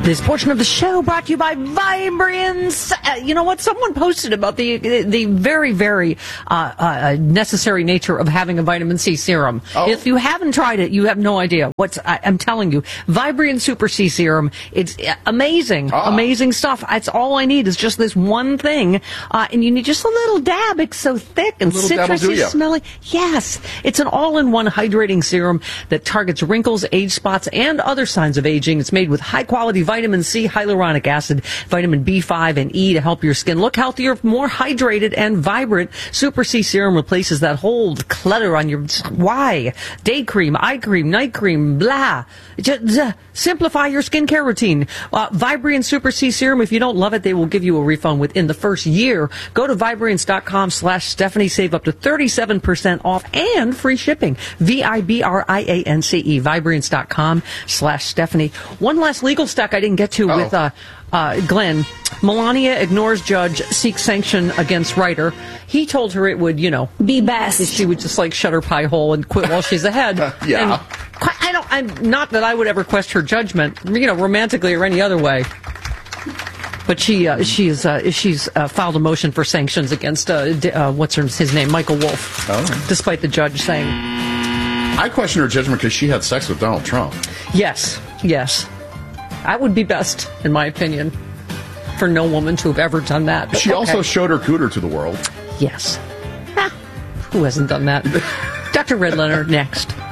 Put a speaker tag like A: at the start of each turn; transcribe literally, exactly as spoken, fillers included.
A: This portion of the show brought to you by Vibrance. Uh, you know what? Someone posted about the the very, very uh, uh, necessary nature of having a vitamin C serum. Oh. If you haven't tried it, you have no idea. What's I, I'm telling you, Vibrance Super C Serum. It's amazing, ah. amazing stuff. It's all I need is just this one thing, uh, and you need just a little dab. It's so thick and citrusy, smelling. Yes, it's an all-in-one hydrating serum that targets wrinkles, age spots, and other signs of aging. It's made with high-quality vitamin C, hyaluronic acid, vitamin B five, and E to help your skin look healthier, more hydrated, and vibrant. Super C Serum replaces that whole clutter on your... Why? Day cream, eye cream, night cream, blah. Just uh, simplify your skincare routine. Uh, Vibrance Super C Serum, if you don't love it, they will give you a refund within the first year. Go to Vibrance.com slash Stephanie. Save up to thirty-seven percent off and free shipping. V I B R I A N C E. Vibrance.com slash Stephanie. One last legal stack I didn't get to oh. with uh, uh, Glenn. Melania ignores judge, seeks sanction against writer. He told her it would, you know,
B: be best.
A: She would just like shut her pie hole and quit while she's ahead.
C: yeah.
A: And I don't. I'm not that I would ever question her judgment, you know, romantically or any other way. But she uh, she's uh, she's uh, filed a motion for sanctions against uh, uh, what's her, his name, Michael Wolff, oh. despite the judge saying.
C: I question her judgment because she had sex with Donald Trump.
A: Yes, yes. That would be best, in my opinion, for no woman to have ever done that. But
C: she
A: okay.
C: also showed her cooter to the world.
A: Yes. Ah, who hasn't done that? Doctor Red Leonard, next.